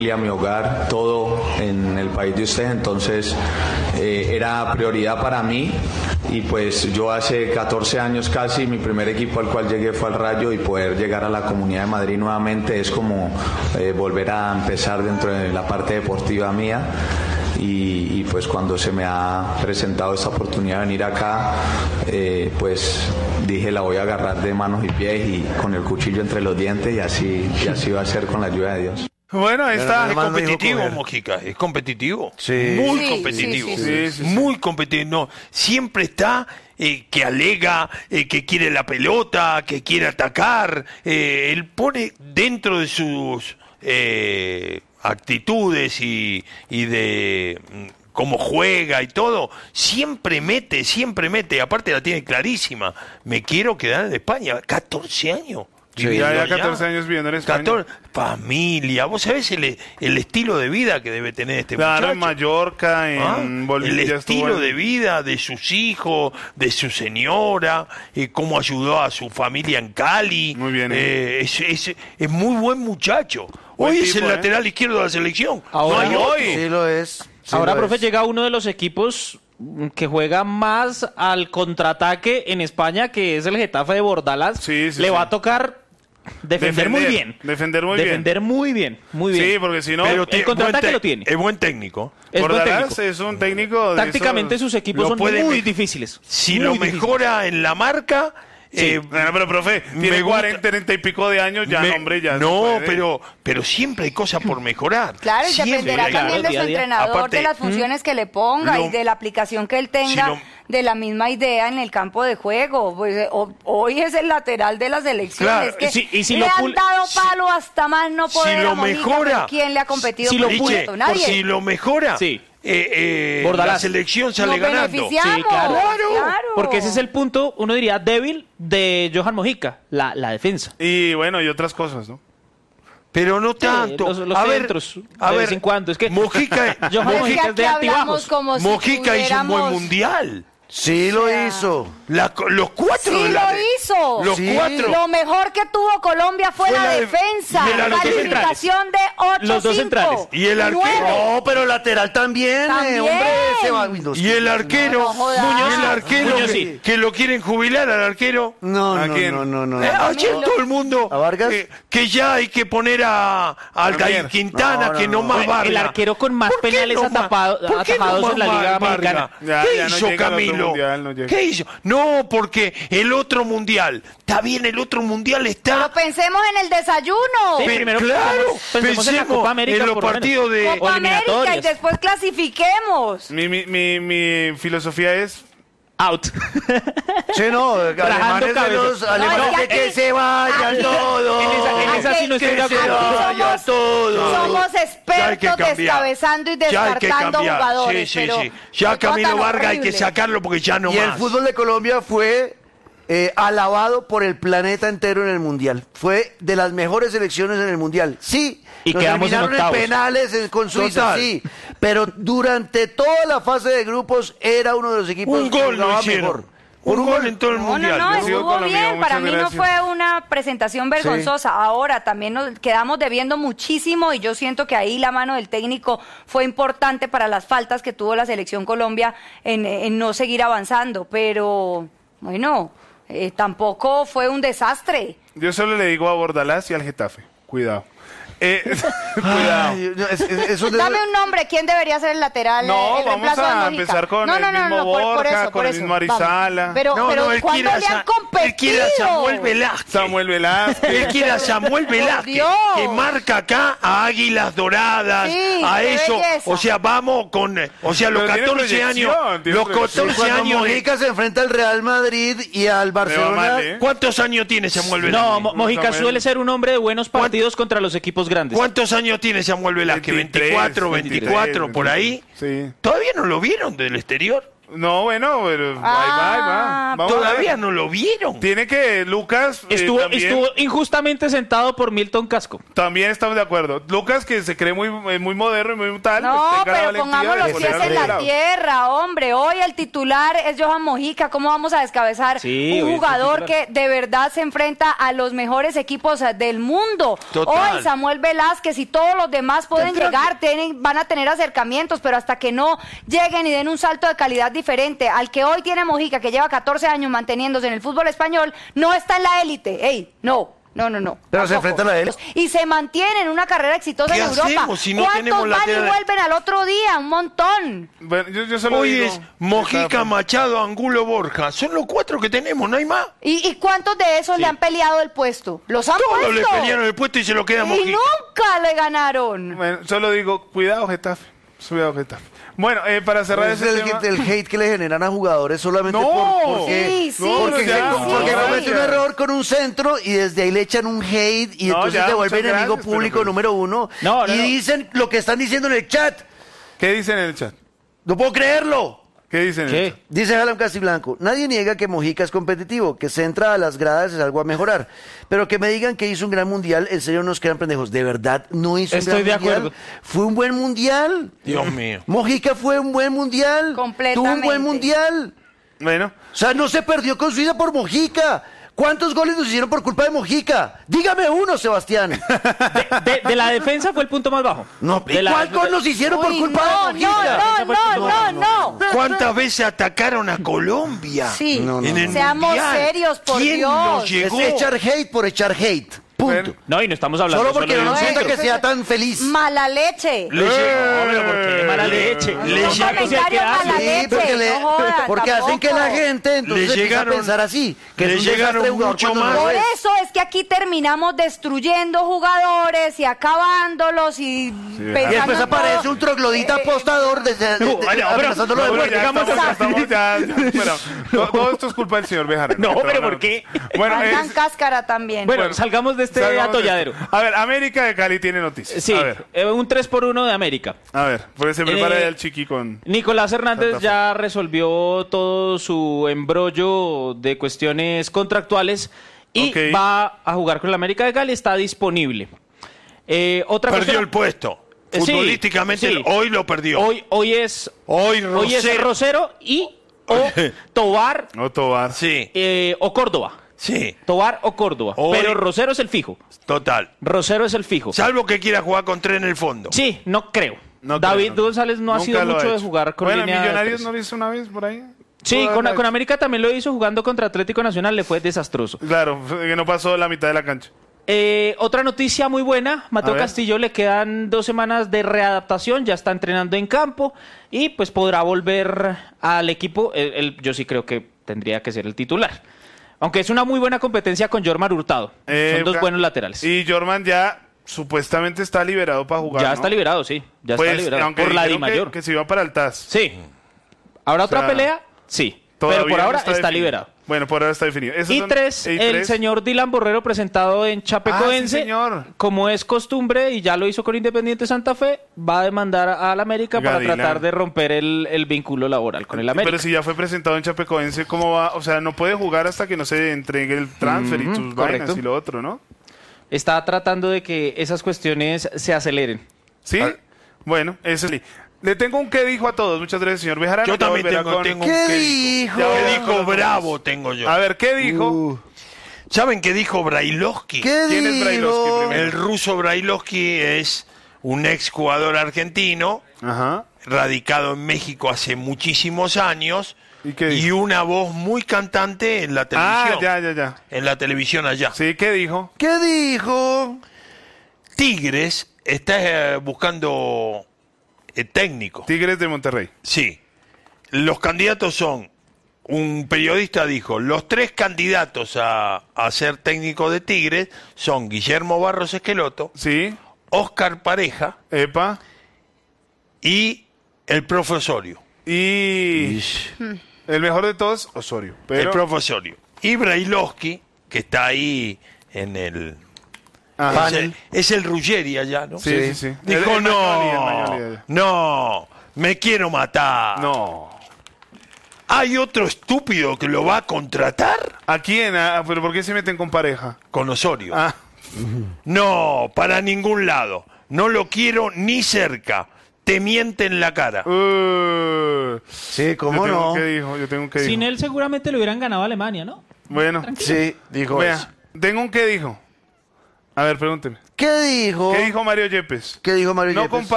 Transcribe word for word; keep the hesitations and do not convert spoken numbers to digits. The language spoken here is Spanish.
a mi hogar, todo en el país de ustedes, entonces eh, era prioridad para mí y pues yo hace catorce años casi, mi primer equipo al cual llegué fue al Rayo y poder llegar a la Comunidad de Madrid nuevamente es como eh, volver a empezar dentro de la parte deportiva mía. Y, y pues cuando se me ha presentado esta oportunidad de venir acá, eh, pues dije la voy a agarrar de manos y pies y con el cuchillo entre los dientes y así, y así va a ser con la ayuda de Dios. Bueno, ahí está. Es competitivo, Mojica, es competitivo. Sí. Muy sí, competitivo. Sí, sí, sí. Sí, sí, sí. Muy competitivo. No, siempre está eh, que alega, eh, que quiere la pelota, que quiere atacar. Eh, él pone dentro de sus eh, actitudes y, y de mm, cómo juega y todo, siempre mete, siempre mete. Aparte la tiene clarísima. Me quiero quedar en España. catorce años. Sí, ya, ya catorce años viviendo en España. catorce, familia, vos sabés el, el estilo de vida que debe tener este claro, muchacho. en Mallorca, en ¿Ah? Bolivia. El estilo en... de vida de sus hijos, de su señora, eh, cómo ayudó a su familia en Cali. Muy bien, eh. eh. Es, es, es muy buen muchacho. Buen Hoy es tipo, el eh. lateral izquierdo de la selección. Ahora no hay otro. hoy. Sí lo es. Sí Ahora, profe, es. llega uno de los equipos que juega más al contraataque en España, que es el Getafe de Bordalás. Sí, sí, Le sí. va a tocar defender, defender muy bien. Defender muy defender bien. muy bien. Muy bien. Sí, porque si no... Pero el contraataque te- lo tiene. Es buen técnico. Es buen Bordalás técnico. es un técnico de Tácticamente esos... sus equipos Lo son puede muy me- difíciles. Si muy lo difíciles. mejora en la marca... Sí. eh, Bueno, pero profe, tiene me gusta- cuarenta, treinta y pico de años, ya, me- hombre, ya. No, se puede. pero, pero siempre hay cosas por mejorar. Claro, y Siempre. dependerá claro, también de su día a día. entrenador, Aparte, de las funciones que le ponga lo- y de la aplicación que él tenga, si lo- de la misma idea en el campo de juego. Pues, eh, o- hoy es el lateral de las elecciones. Claro, que sí, y si le lo han pul- dado si- palo hasta más no poder si lo a Mojica, mejora- pero ¿quién le ha competido si con lo esto? pul- Nadie. Si lo mejora, Sí. eh, eh, Bordalás. la selección sale Nos ganando. beneficiamos, Sí, claro. claro. Porque ese es el punto, uno diría, débil de Johan Mojica, la, la defensa. Y bueno, y otras cosas, ¿no? Pero no tanto. los- los a ver, centros, a de ver, vez en cuando. Es que Mojica, Johan Es que Mojica es de aquí hablamos altibajos. como si Mojica hizo un buen tuviéramos- mundial. Sí lo O sea, hizo. La- los cuatro Sí de lo la de- hizo. Los Sí. cuatro. Lo mejor que tuvo Colombia fue, Fue la, la de- defensa. de la- los dos Calificación de ocho Los dos centrales. Y el arquero. No, pero lateral también, También. eh, hombre. Se va, uy, no, Y el arquero, No, no jodas. Muñoz, el arquero Muñoz, que, sí. que lo quieren jubilar al arquero. No, ¿A no, quién? no, no, no. Eh, ayer todo el mundo ¿A Vargas? eh, que ya hay que poner a, a Aldair También. Quintana, No, no, que no, no. más El Vargas. arquero con más ¿Por qué penales no más- atapado- por qué no atajados más en la Liga Vargas? Mexicana. Ya, ¿Qué ya no hizo llega al otro Camilo? mundial, no llega. ¿Qué hizo? No, porque el otro mundial, está bien, el otro mundial está... Pero pensemos en el desayuno. Sí, Pe- primero claro, pensemos- pensemos en la pensemos Copa América, en los por lo menos. partidos de... Copa América y eliminatorias. después clasifiquemos. Mi, mi, mi, mi filosofía es... Out. Sí, no, alemanes de cabeza. los alemanes No, es de que que aquí- se vayan aquí- todos. En esa, en esa sí no estoy de Que se acuerdo. Aquí vaya somos- todo. Somos Ya hay que expertos cambiar. descabezando y Ya hay que descartando cambiar. jugadores. Sí, sí, pero sí. Ya qué cosa Camilo tan Vargas hay que horrible. sacarlo porque ya no Y más. el fútbol de Colombia fue eh, alabado por el planeta entero en el Mundial. Fue de las mejores selecciones en el Mundial. Sí, Y nos quedamos en eliminaron en, octavos. penales en- con Suiza, Total. sí. Pero durante toda la fase de grupos era uno de los equipos Un que gol no jugaba hicieron. mejor. Un gol en todo el No, mundial. no, no, Yo sigo estuvo con lo mío, bien. Para muchas mí no gracias. fue una presentación vergonzosa. Ahora también nos quedamos debiendo muchísimo y yo siento que ahí la mano del técnico fue importante para las faltas que tuvo la selección Colombia en, en no seguir avanzando. Pero bueno, eh, tampoco fue un desastre. Yo solo le digo a Bordalás y al Getafe. Cuidado. Eh, cuidado. Ay, no, es- es- eso de- Dame un nombre, ¿quién debería ser el lateral? No, el vamos reemplazo de a Mojica? empezar con no, el no, no, mismo no, por- por, Borja, eso, con por el eso. mismo Arizala. Vamos. Pero, No, pero no, él ¿cuándo quiere le a han Sa- competido? él quiere a Samuel Velázquez. Samuel Velázquez. Él quiere a Samuel Velázquez, Dios. que marca acá a Águilas Doradas, Sí, a qué eso. belleza. O sea, vamos con, o sea, los Pero tiene catorce años, proyección, tiene los proyección. catorce Cuando años. de- Mojica se enfrenta al Real Madrid y al Barcelona. mal, ¿eh? ¿Cuántos años tiene Samuel Velázquez? No, Mo- Mojica Samuel. suele ser un hombre de buenos partidos contra los equipos grandes. ¿Cuántos años tiene Samuel Velázquez? veintitrés, ¿veinticuatro, veinticuatro, por ahí? Sí. ¿Todavía no lo vieron del exterior? No, bueno, pero Ah, ahí va, ahí va. Vamos a Todavía ver. no lo vieron. Tiene que, Lucas, eh, Estuvo, también, estuvo injustamente sentado por Milton Casco. también estamos de acuerdo. Lucas, que se cree muy, eh, muy moderno y muy tal. No, pues, tenga la pero valentía pongamos de los poner pies al en la lado. tierra, hombre. Hoy el titular es Johan Mojica. ¿Cómo vamos a descabezar Sí, hoy un es jugador titular. que de verdad se enfrenta a los mejores equipos eh, del mundo? Total. Hoy Samuel Velázquez y todos los demás pueden llegar, tienen, van a tener acercamientos, pero hasta que no lleguen y den un salto de calidad diferente al que hoy tiene Mojica, que lleva catorce años manteniéndose en el fútbol español, no está en la élite. Ey, no. No, no, no. Pero se tampoco. enfrenta a la élite. Y se mantiene en una carrera exitosa ¿Qué en Europa. hacemos si no ¿Cuántos tenemos van y lateral? vuelven al otro día? Un montón. Bueno, yo, yo solo Hoy digo- es Mojica, Está- Machado, Angulo, Borja. Son los cuatro que tenemos, no hay más. ¿Y, y cuántos de esos le han peleado el puesto? ¿Los han Todos le puesto? pelearon el puesto y se lo queda Y Mojica. nunca le ganaron. Bueno, solo digo, cuidado, Getafe. Cuidado, Getafe. Bueno, eh, para cerrar Es ese el, tema... el hate que le generan a jugadores solamente No. por, porque, Sí, sí, porque, sí, se- sí, porque sí. comete un error con un centro y desde ahí le echan un hate y No, entonces ya, se vuelve muchas enemigo gracias, público pero- número uno No, no, y no. dicen lo que están diciendo en el chat. ¿Qué dicen en el chat? No puedo creerlo. ¿Qué dicen en el ¿Qué? chat? Dice Alan Castiblanco, nadie niega que Mojica es competitivo, que se entra a las gradas es algo a mejorar, pero que me digan que hizo un gran mundial, en serio nos quedan pendejos. De verdad, no hizo Estoy un de gran mundial. acuerdo. Fue un buen mundial. Dios mío. Mojica fue un buen mundial. Tuvo un Completamente. buen mundial. Bueno, O sea, no se perdió con Suiza por Mojica. ¿Cuántos goles nos hicieron por culpa de Mojica? Dígame uno, Sebastián. De, de- de la defensa fue el punto más bajo. No, ¿y De la- cuál gol nos hicieron por Uy, culpa no, de Mojica? no, no, no, no, no. ¿Cuántas veces atacaron a Colombia? Sí. No, no, En el no. Seamos Mundial? serios, por ¿Quién Dios. nos Es llegó? echar hate por echar hate. Punto. Bueno. No, y no estamos hablando Solo porque de no un nos gusta centro. que sea tan feliz. Mala leche. Le llegó. No, pero ¿por qué? Mala leche. Le Son llegó- comentarios mala Sí, leche. porque, le- no jodan, porque hacen que la tampoco. gente entonces Le empieza llegaron- a pensar así, que le es un llegaron desastre jugador mucho cuando no más. lo Por es. eso es que aquí terminamos destruyendo jugadores y acabándolos y pensando Y después en aparece todo. un troglodita Eh, apostador de, de- de- No, vaya, pero- amenazándolo de no, muerte. ya digamos estamos, así. estamos ya, ya, bueno, todo, todo esto es culpa del señor Bejarano. No, que pero trabaja ¿por en- qué? Bueno, Andan es- cáscara también. Bueno, Bueno, salgamos de este salgamos de atolladero. esto. A ver, América de Cali tiene noticias. Sí, A ver, eh, un tres por uno de América. a ver, pues se prepara Eh, ya el chiqui con... Nicolás Hernández Santa Fe. ya resolvió todo su embrollo de cuestiones contractuales y Ok. va a jugar con la América de Cali, está disponible. Eh, otra Perdió cuestión- el puesto. Eh, sí, Futbolísticamente sí. hoy lo perdió. Hoy, hoy es Hoy hoy es Rosero. Rosero y o Tobar No, Tobar. Sí, eh, o Córdoba. sí, Tobar o Córdoba. Hoy- Pero Rosero es el fijo. total. Rosero es el fijo. Salvo que quiera jugar con tres en el fondo. Sí, no creo. No David creo, no. González no ha Nunca sido lo mucho ha de hecho. jugar con Bueno, línea Millonarios tres. no lo hizo una vez por ahí. Sí, Toda con, la- con América también lo hizo jugando contra Atlético Nacional, le fue desastroso. Claro, que no pasó la mitad de la cancha. Eh, otra noticia muy buena, Mateo A ver. Castillo le quedan dos semanas de readaptación, ya está entrenando en campo y pues podrá volver al equipo. Él- él- yo sí creo que tendría que ser el titular. Aunque es una muy buena competencia con Jormar Hurtado. Eh, Son dos ca- buenos laterales. Y Jorman ya supuestamente está liberado para jugar. ya ¿no? está liberado, sí. Ya Pues, está liberado. aunque Por la Di dijeron que- Mayor. Que, se iba para el T A S. Sí. ¿Habrá O sea, otra pelea? Sí. Pero Todavía por no ahora está, definido. liberado. Bueno, por ahora está definido. Esos Y son- tres, y el tres. señor Dylan Borrero presentado en Chapecoense, Ah, sí, señor. como es costumbre y ya lo hizo con Independiente Santa Fe, va a demandar al América Oiga, para Dylan. tratar de romper el, el vínculo laboral con el América. Pero si ya fue presentado en Chapecoense, ¿cómo va? O sea, no puede jugar hasta que no se entregue el transfer y Ujú, sus correcto. vainas y lo otro, ¿no? Está tratando de que esas cuestiones se aceleren. ¿Sí? Ah. Bueno, eso es. Le tengo un qué dijo a todos. Muchas gracias, señor Bejarano. Yo Ya también volverá tengo, con- tengo ¿Qué un qué dijo? dijo. Ya ¿Qué verá con dijo los bravo tengo yo? A ver, ¿qué dijo? Uh, ¿Saben qué dijo Brailovsky? ¿Qué ¿Quién es Brailovsky dijo? primero? El ruso Brailovsky es un ex jugador argentino, Ajá. radicado en México hace muchísimos años, ¿Y qué dijo? una voz muy cantante en la Ah, televisión. ya, ya, ya. En la televisión allá. Sí, ¿qué dijo? ¿Qué dijo? Tigres está eh, buscando eh, técnico. Tigres de Monterrey. Sí. Los candidatos son, un periodista dijo, los tres candidatos a, a ser técnico de Tigres son Guillermo Barros Esqueloto, Sí. Oscar Pareja Epa. y el profe Osorio. Y el mejor de todos, Osorio. Pero, El profe Osorio. Y Brailovsky, que está ahí en el... Ajá. Es el, es el Ruggeri allá, ¿no? Sí, sí, sí. Dijo, El- el no, Magnoli, el Magnoli. no, me quiero matar. No. ¿Hay otro estúpido que lo va a contratar? ¿A quién? ¿A- ¿Pero por qué se meten con pareja? Con Osorio. Ah, No, para ningún lado. No lo quiero ni cerca. Te miente en la cara. uh, Sí, ¿cómo yo tengo no? un que dijo, yo tengo un que Sin dijo. él seguramente le hubieran ganado a Alemania, ¿no? Bueno, Sí, dijo vea, eso. tengo un que dijo. A ver, pregúnteme. ¿Qué dijo? ¿Qué dijo Mario Yepes? ¿Qué dijo Mario No Yepes? compa-